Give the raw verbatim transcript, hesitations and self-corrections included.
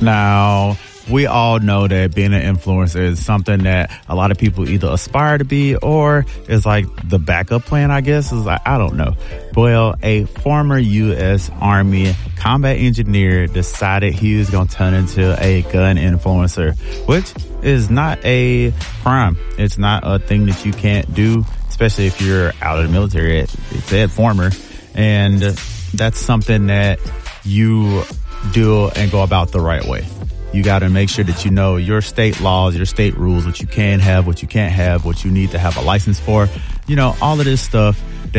Now, we all know that being an influencer is something that a lot of people either aspire to be or is like the backup plan, I guess. Is like, I don't know. Well, a former U S Army combat engineer decided he was going to turn into a gun influencer, which is not a crime. It's not a thing that you can't do, especially if you're out of the military. It, it said former. And that's something that you do and go about the right way. You got to make sure that you know your state laws, your state rules, what you can have, what you can't have, what you need to have a license for, you know, all of this stuff.